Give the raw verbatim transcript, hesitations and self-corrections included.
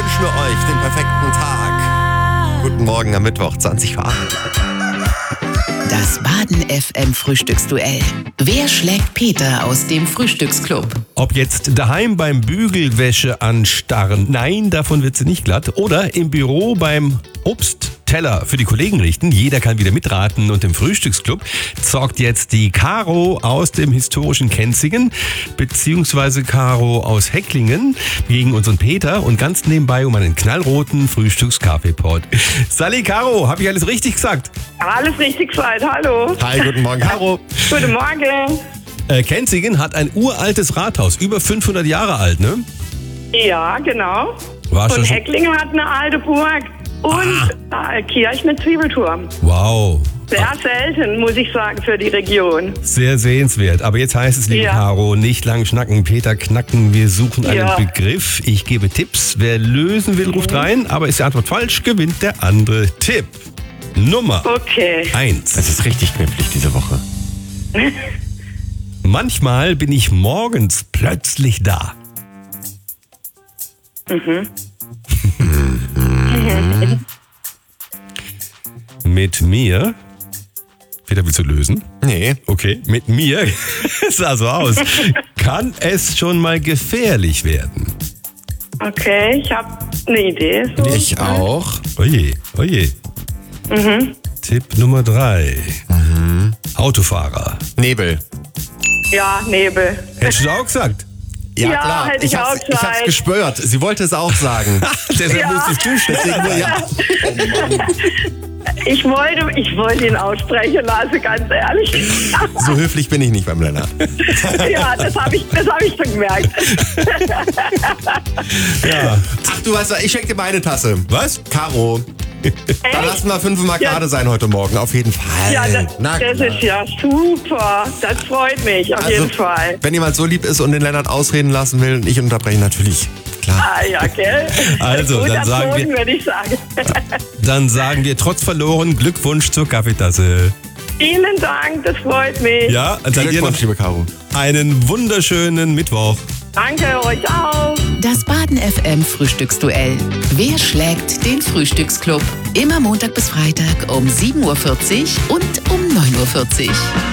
wünschen wir euch den perfekten Tag. Guten Morgen am Mittwoch, zwanzig Uhr acht. Das Baden F M Frühstücksduell. Wer schlägt Peter aus dem Frühstücksclub? Ob jetzt daheim beim Bügelwäsche anstarren, nein, davon wird sie nicht glatt. Oder im Büro beim Obstteller für die Kollegen richten. Jeder kann wieder mitraten und im Frühstücksclub zockt jetzt die Caro aus dem historischen Kenzingen beziehungsweise Caro aus Hecklingen gegen unseren Peter und ganz nebenbei um einen knallroten Frühstückskaffeepot. Sally, Caro, habe ich alles richtig gesagt? Alles richtig gesagt, hallo. Hi, guten Morgen, Caro. Guten Morgen. Äh, Kenzingen hat ein uraltes Rathaus, über fünfhundert Jahre alt, ne? Ja, genau. Warst du Und schon? Hecklingen hat eine alte Burg und ah. Kirche mit Zwiebelturm. Wow. Sehr selten, muss ich sagen, für die Region. Sehr sehenswert. Aber jetzt heißt es, liebe Ja. Caro, nicht lang schnacken, Peter knacken. Wir suchen einen Ja. Begriff. Ich gebe Tipps. Wer lösen will, ruft rein. Aber ist die Antwort falsch, gewinnt der andere. Tipp Nummer Okay. eins. Es ist richtig knifflig diese Woche. Manchmal bin ich morgens plötzlich da. Mit mir. Peter, willst du lösen? Nee. Okay, mit mir, es sah so aus, kann es schon mal gefährlich werden. Okay, ich habe eine Idee. So. Ich auch. Oje, oje. Tipp Nummer drei. Autofahrer. Nebel. Ja, Nebel. Hättest du auch gesagt? Ja, Ja, klar. hätte ich hab's, auch ich hab's gesagt. gespürt. Sie wollte es auch sagen. Deshalb Ja. musstest du schnell. Deswegen, ja. Ich wollte, ich wollte ihn aussprechen lassen, ganz ehrlich. So höflich bin ich nicht beim Lennart. Ja, das habe ich, das hab ich schon gemerkt. Ja. Ach, du weißt was, ich schenke dir meine Tasse. Was? Caro. Dann lassen wir fünfmal Ja. gerade sein heute Morgen, auf jeden Fall. Ja, das, Na das klar. ist ja super. Das freut mich, auf Also, jeden Fall. wenn jemand so lieb ist und den Lennart ausreden lassen will und ich unterbreche, natürlich. Klar. Ah ja, gell? Also, Gut dann sagen erzogen, wir- würde ich sagen. Dann sagen wir trotz verloren Glückwunsch zur Kaffeetasse. Vielen Dank, das freut mich. Ja, dann dir noch Glückwunsch, liebe Caro. einen wunderschönen Mittwoch. Danke euch auch. Das Baden F M Frühstücksduell. Wer schlägt den Frühstücksclub? Immer Montag bis Freitag um sieben Uhr vierzig und um neun Uhr vierzig.